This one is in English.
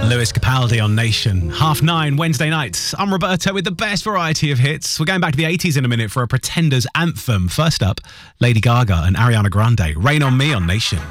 Lewis Capaldi on Nation. 9:30 Wednesday nights. I'm Roberto with the best variety of hits. We're going back to the 80s in a minute for a Pretenders anthem. First up, Lady Gaga and Ariana Grande. Rain on Me on Nation.